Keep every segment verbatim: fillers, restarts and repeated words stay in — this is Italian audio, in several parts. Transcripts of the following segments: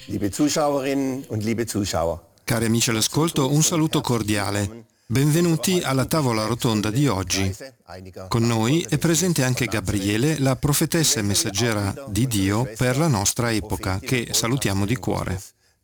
liebe Zuschauerinnen und liebe Zuschauer. Cari amici all'ascolto, un saluto cordiale. Benvenuti alla tavola rotonda di oggi. Con noi è presente anche Gabriele, la profetessa e messaggera di Dio per la nostra epoca, che salutiamo di cuore.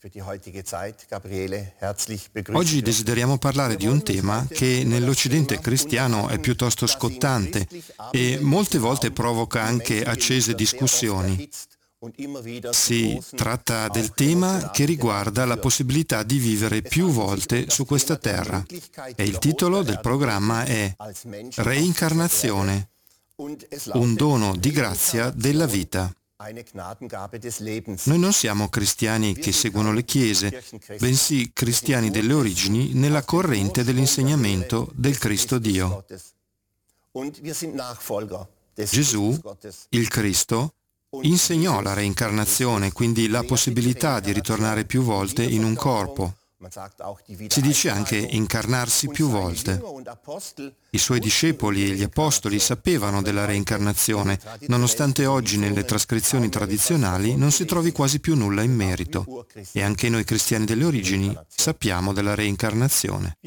Oggi desideriamo parlare di un tema che nell'Occidente cristiano è piuttosto scottante e molte volte provoca anche accese discussioni. Si tratta del tema che riguarda la possibilità di vivere più volte su questa terra e il titolo del programma è Reincarnazione, un dono di grazia della vita. Noi non siamo cristiani che seguono le chiese, bensì cristiani delle origini nella corrente dell'insegnamento del Cristo Dio. Gesù, il Cristo, insegnò la reincarnazione, quindi la possibilità di ritornare più volte in un corpo. Si dice anche incarnarsi più volte. I suoi discepoli e gli apostoli sapevano della reincarnazione, nonostante oggi nelle trascrizioni tradizionali non si trovi quasi più nulla in merito. E anche noi cristiani delle origini sappiamo della reincarnazione.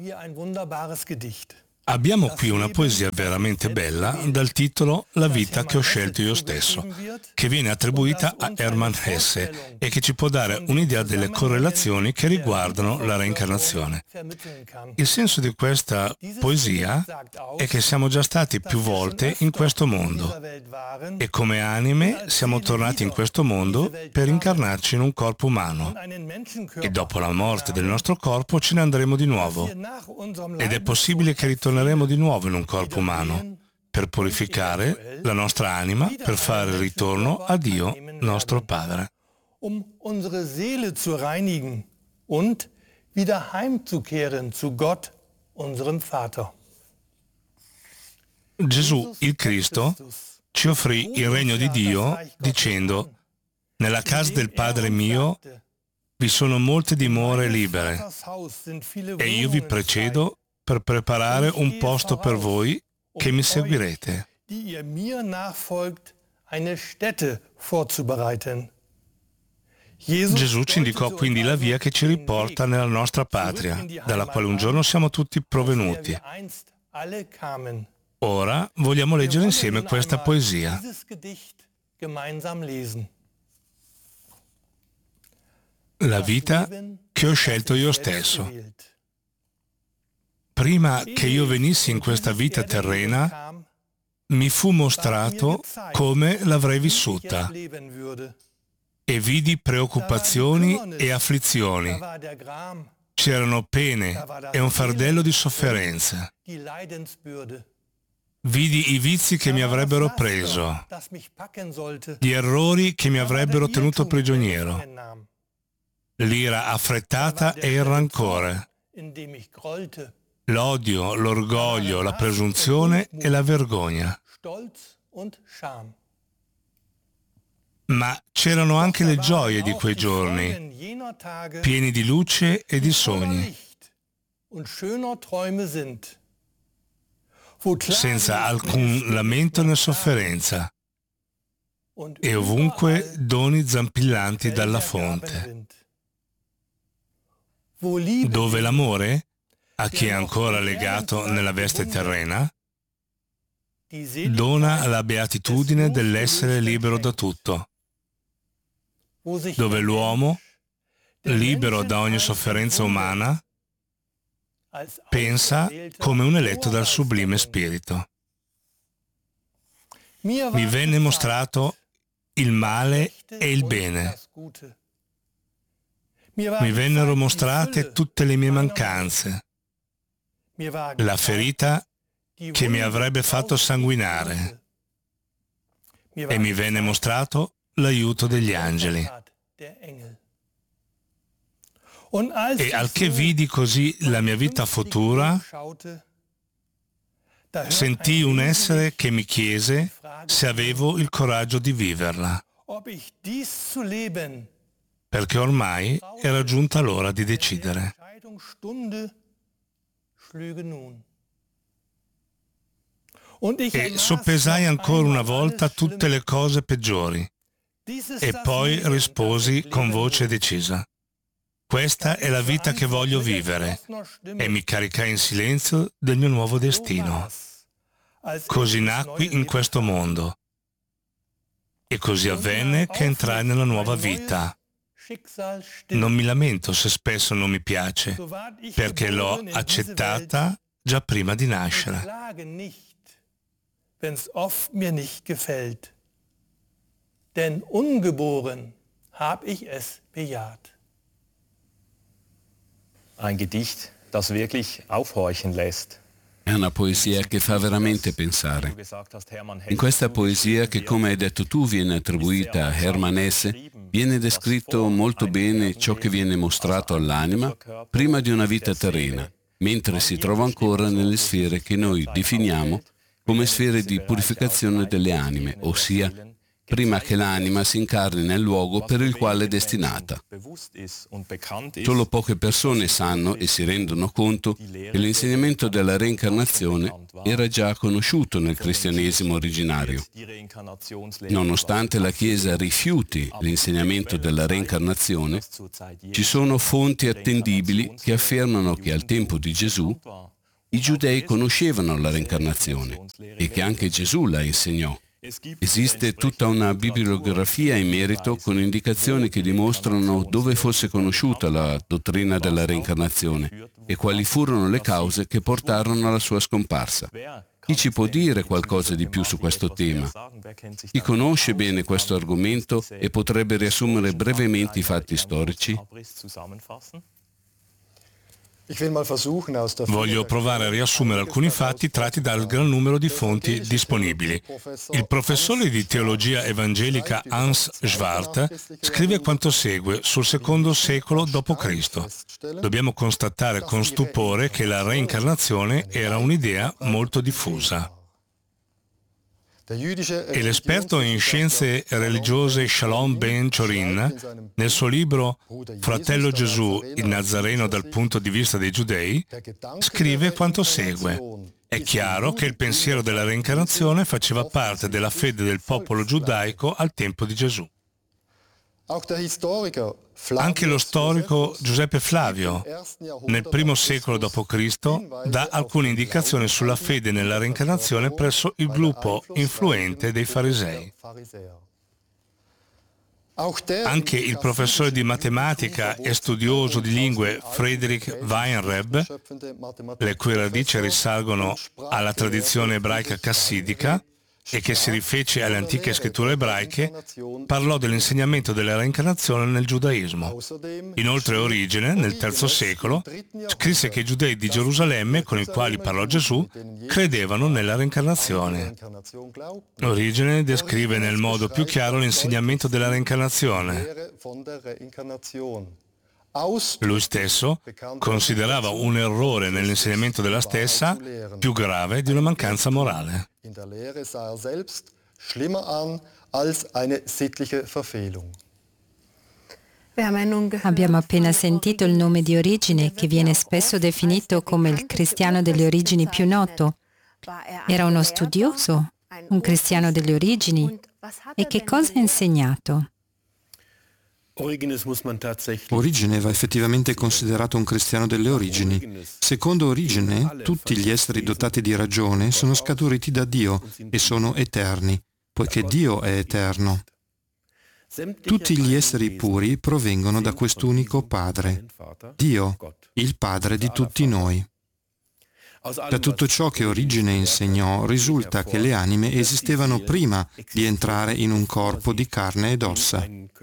Abbiamo qui una poesia veramente bella dal titolo La vita che ho scelto io stesso, che viene attribuita a Hermann Hesse e che ci può dare un'idea delle correlazioni che riguardano la reincarnazione. Il senso di questa poesia è che siamo già stati più volte in questo mondo e come anime siamo tornati in questo mondo per incarnarci in un corpo umano e dopo la morte del nostro corpo ce ne andremo di nuovo ed è possibile che ritorneremo Torneremo di nuovo in un corpo umano per purificare la nostra anima, per fare il ritorno a Dio, nostro Padre. Um unsere Seele zu reinigen und wieder heimzukehren zu Gott, unserem Vater. Gesù, il Cristo, ci offrì il regno di Dio dicendo: nella casa del Padre mio vi sono molte dimore libere e io vi precedo per preparare un posto per voi che mi seguirete. Gesù ci indicò quindi la via che ci riporta nella nostra patria, dalla quale un giorno siamo tutti provenuti. Ora vogliamo leggere insieme questa poesia. La vita che ho scelto io stesso. Prima che io venissi in questa vita terrena, mi fu mostrato come l'avrei vissuta e vidi preoccupazioni e afflizioni. C'erano pene e un fardello di sofferenze. Vidi i vizi che mi avrebbero preso, gli errori che mi avrebbero tenuto prigioniero, l'ira affrettata e il rancore, l'odio, l'orgoglio, la presunzione e la vergogna. Ma c'erano anche le gioie di quei giorni, pieni di luce e di sogni, senza alcun lamento né sofferenza, e ovunque doni zampillanti dalla fonte. Dove l'amore, a chi è ancora legato nella veste terrena, dona la beatitudine dell'essere libero da tutto, dove l'uomo, libero da ogni sofferenza umana, pensa come un eletto dal sublime spirito. Mi venne mostrato il male e il bene. Mi vennero mostrate tutte le mie mancanze, la ferita che mi avrebbe fatto sanguinare, e mi venne mostrato l'aiuto degli angeli. E al che vidi così la mia vita futura, sentii un essere che mi chiese se avevo il coraggio di viverla, perché ormai era giunta l'ora di decidere. E soppesai ancora una volta tutte le cose peggiori E poi risposi con voce decisa: questa è la vita che voglio vivere, e mi caricai in silenzio del mio nuovo destino. Così nacqui in questo mondo. E così avvenne che entrai nella nuova vita. Non mi lamento se spesso non mi piace, perché l'ho accettata già prima di nascere. Wenn's oft mir nicht gefällt. Denn ungeboren hab ich es bejaht. Ein Gedicht, das wirklich aufhorchen lässt. È una poesia che fa veramente pensare. In questa poesia, che come hai detto tu viene attribuita a Hermann Hesse, viene descritto molto bene ciò che viene mostrato all'anima prima di una vita terrena, mentre si trova ancora nelle sfere che noi definiamo come sfere di purificazione delle anime, ossia prima che l'anima si incarni nel luogo per il quale è destinata. Solo poche persone sanno e si rendono conto che l'insegnamento della reincarnazione era già conosciuto nel cristianesimo originario. Nonostante la Chiesa rifiuti l'insegnamento della reincarnazione, ci sono fonti attendibili che affermano che al tempo di Gesù i giudei conoscevano la reincarnazione e che anche Gesù la insegnò. Esiste tutta una bibliografia in merito con indicazioni che dimostrano dove fosse conosciuta la dottrina della reincarnazione e quali furono le cause che portarono alla sua scomparsa. Chi ci può dire qualcosa di più su questo tema? Chi conosce bene questo argomento e potrebbe riassumere brevemente i fatti storici? Voglio provare a riassumere alcuni fatti tratti dal gran numero di fonti disponibili. Il professore di teologia evangelica Hans Schwartz scrive quanto segue sul secondo secolo dopo Cristo. Dobbiamo constatare con stupore che la reincarnazione era un'idea molto diffusa. E l'esperto in scienze religiose Shalom Ben Chorin, nel suo libro Fratello Gesù, il Nazareno dal punto di vista dei giudei, scrive quanto segue. È chiaro che il pensiero della reincarnazione faceva parte della fede del popolo giudaico al tempo di Gesù. Anche lo storico Giuseppe Flavio, nel primo secolo dopo Cristo, dà alcune indicazioni sulla fede nella reincarnazione presso il gruppo influente dei farisei. Anche il professore di matematica e studioso di lingue Friedrich Weinreb, le cui radici risalgono alla tradizione ebraica cassidica, e che si rifece alle antiche scritture ebraiche, parlò dell'insegnamento della reincarnazione nel giudaismo. Inoltre Origene, nel terzo secolo, scrisse che i giudei di Gerusalemme, con i quali parlò Gesù, credevano nella reincarnazione. Origene descrive nel modo più chiaro l'insegnamento della reincarnazione. Lui stesso considerava un errore nell'insegnamento della stessa più grave di una mancanza morale. Abbiamo appena sentito il nome di Origene, che viene spesso definito come il cristiano delle origini più noto. Era uno studioso, un cristiano delle origini. E che cosa ha insegnato? Origene va effettivamente considerato un cristiano delle origini. Secondo Origene, tutti gli esseri dotati di ragione sono scaturiti da Dio e sono eterni, poiché Dio è eterno. Tutti gli esseri puri provengono da quest'unico Padre, Dio, il Padre di tutti noi. Da tutto ciò che Origene insegnò risulta che le anime esistevano prima di entrare in un corpo di carne ed ossa.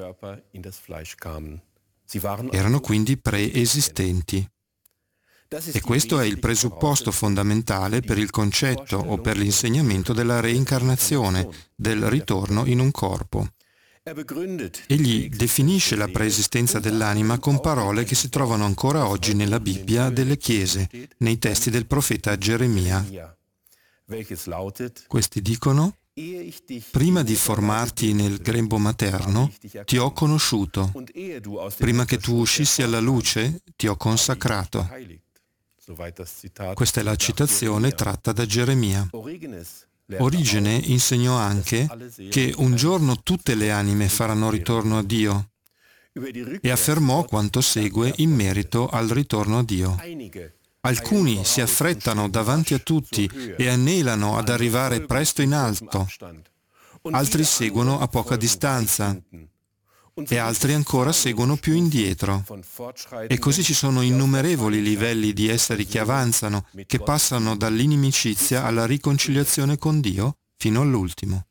Erano quindi preesistenti. E questo è il presupposto fondamentale per il concetto o per l'insegnamento della reincarnazione, del ritorno in un corpo. Egli definisce la preesistenza dell'anima con parole che si trovano ancora oggi nella Bibbia delle Chiese, nei testi del profeta Geremia. Questi dicono: prima di formarti nel grembo materno, ti ho conosciuto. Prima che tu uscissi alla luce, ti ho consacrato. Questa è la citazione tratta da Geremia. Origene insegnò anche che un giorno tutte le anime faranno ritorno a Dio e affermò quanto segue in merito al ritorno a Dio. Alcuni si affrettano davanti a tutti e anelano ad arrivare presto in alto, altri seguono a poca distanza e altri ancora seguono più indietro. E così ci sono innumerevoli livelli di esseri che avanzano, che passano dall'inimicizia alla riconciliazione con Dio fino all'ultimo.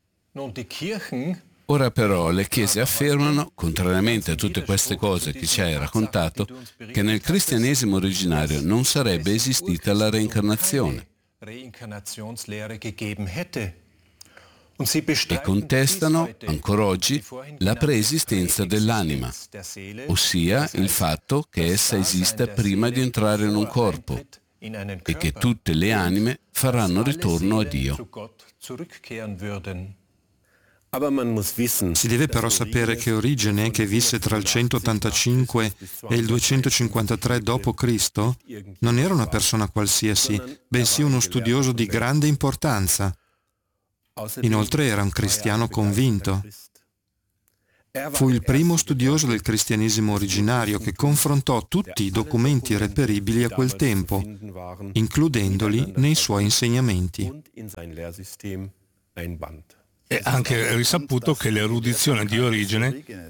Ora però le chiese affermano, contrariamente a tutte queste cose che ci hai raccontato, che nel cristianesimo originario non sarebbe esistita la reincarnazione. E contestano, ancora oggi, la preesistenza dell'anima, ossia il fatto che essa esista prima di entrare in un corpo e che tutte le anime faranno ritorno a Dio. Si deve però sapere che Origene, che visse tra il centottantacinque e il duecentocinquantatré dopo Cristo, non era una persona qualsiasi, bensì uno studioso di grande importanza. Inoltre era un cristiano convinto. Fu il primo studioso del cristianesimo originario che confrontò tutti i documenti reperibili a quel tempo, includendoli nei suoi insegnamenti. È anche risaputo che l'erudizione di Origene